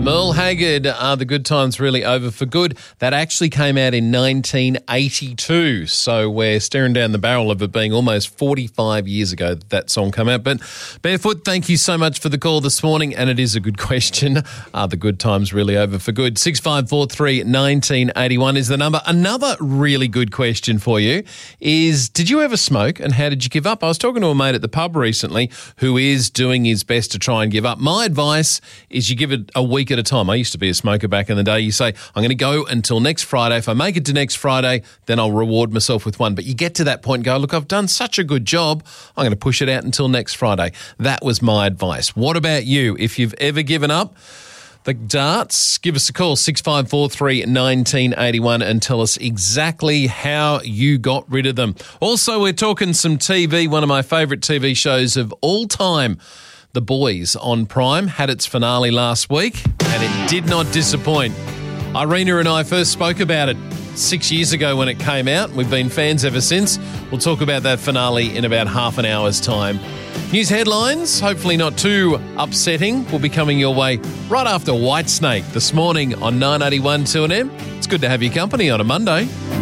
Merle Haggard, Are the Good Times Really Over for Good? That actually came out in 1982. So we're staring down the barrel of it being almost 45 years ago that song came out. But Barefoot, thank you so much for the call this morning. And it is a good question. Are the good times really over for good? 6543 1981 is the number. Another really good question for you is, did you ever smoke and how did you give up? I was talking to a mate at the pub recently who is doing his best to try and give up. My advice is you give it a week at a time. I used to be a smoker back in the day. You say, I'm going to go until next Friday. If I make it to next Friday, then I'll reward myself with one. But you get to that point and go, look, I've done such a good job. I'm going to push it out until next Friday. That was my advice. What about you? If you've ever given up the darts, give us a call, 6543 1981, and tell us exactly how you got rid of them. Also, we're talking some TV. One of my favourite TV shows of all time, The Boys on Prime, had its finale last week, and it did not disappoint. Irina and I first spoke about it 6 years ago when it came out. We've been fans ever since. We'll talk about that finale in about half an hour's time. News headlines, hopefully not too upsetting, will be coming your way right after Whitesnake this morning on 981 2AM. It's good to have your company on a Monday.